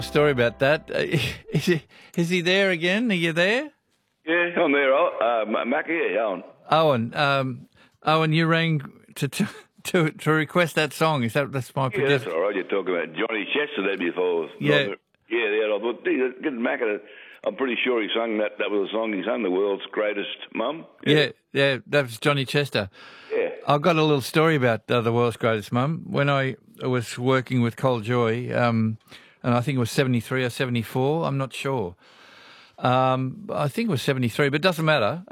Story about that. Is he there again? Are you there? Yeah, I'm there. Mackie, yeah, Owen. Owen, you rang to request that song. That's my Yeah, that's all right. You're talking about Johnny Chester there before. Yeah. I thought, get Mackie. I'm pretty sure he sung that. That was a song he sung, The World's Greatest Mum. Yeah, that was Johnny Chester. Yeah. I've got a little story about The World's Greatest Mum. When I was working with Col Joy, and I think it was 73 or 74, I'm not sure. I think it was 73, but it doesn't matter.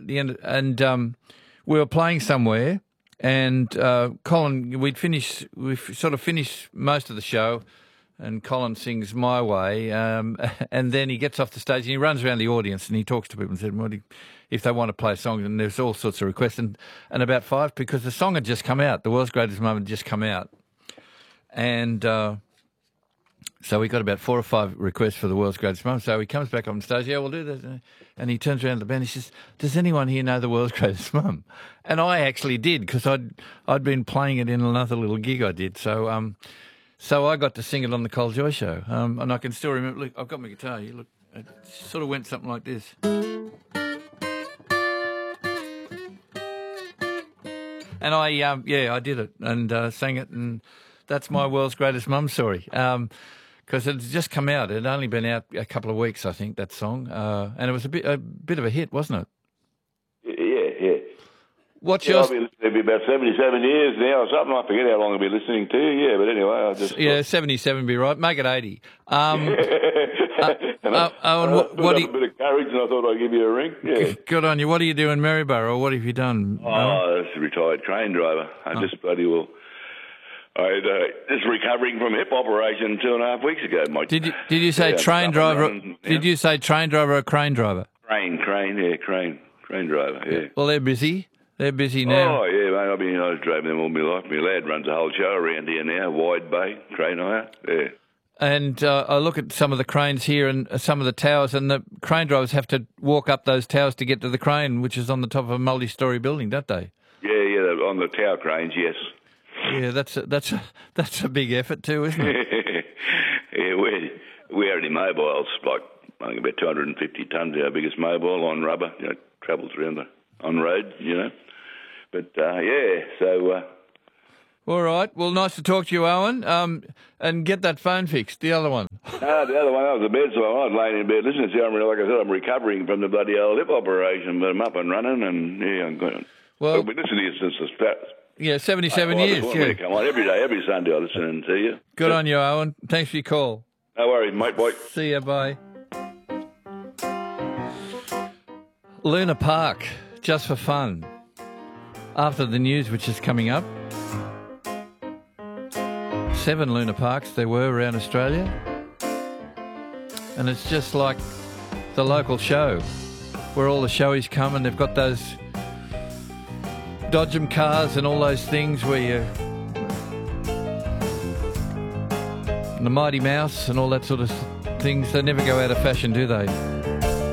We were playing somewhere, and Colin, we've sort of finished most of the show, and Colin sings My Way, and then he gets off the stage and he runs around the audience and he talks to people and said, if they want to play songs, and there's all sorts of requests, and about 5, because the song had just come out, The World's Greatest Mum had just come out, and so we got about 4 or 5 requests for The World's Greatest Mum. So he comes back on stage, we'll do that. And he turns around to the band, he says, does anyone here know The World's Greatest Mum? And I actually did, because I'd been playing it in another little gig I did. So I got to sing it on the Col Joy show. And I can still remember, look, I've got my guitar here, look, it sort of went something like this. And I did it and sang it, and that's my World's Greatest Mum story. Because it had just come out. It had only been out a couple of weeks, I think, that song. And it was a bit of a hit, wasn't it? Yeah. What's yours? I've been listening to about 77 years now or something. I forget how long I've been listening to you. Yeah, but anyway, I just... Yeah, 77 would be right. Make it 80. Owen, what do you... a bit of courage, and I thought I'd give you a ring. Yeah. Good on you. What do you do in Maryborough? What have you done? Oh, that's a retired crane driver. I just bloody well... I just recovering from a hip operation 2.5 weeks ago. Did you say train driver? Did you say train driver or crane driver? Crane driver. Yeah. Well, they're busy. They're busy now. Oh yeah, mate. I was driving them all my life. My lad runs a whole show around here now. Wide Bay crane hire. Yeah. And I look at some of the cranes here and some of the towers, and the crane drivers have to walk up those towers to get to the crane, which is on the top of a multi-storey building, don't they? Yeah. On the tower cranes, yes. Yeah, that's a big effort too, isn't it? Yeah, we're only mobiles, like I think about 250 tonnes, our biggest mobile on rubber, travels around on road, But so. All right. Well, nice to talk to you, Owen. And get that phone fixed. The other one. No, the other one. That was the bed. So I was laying in bed listening to you. Like I said, I'm recovering from the bloody old hip operation, but I'm up and running, and I'm going. Well, I've been listening to you since the start. Yeah, 77 years. Yeah. Come on, every day, every Sunday I listen to you. Good on you, Owen. Thanks for your call. No worries, mate. Bye. See ya, bye. Luna Park, just for fun. After the news, which is coming up. 7 Luna Parks there were around Australia. And it's just like the local show, where all the showies come and they've got those Dodgem cars and all those things where you... And the Mighty Mouse and all that sort of things, they never go out of fashion, do they?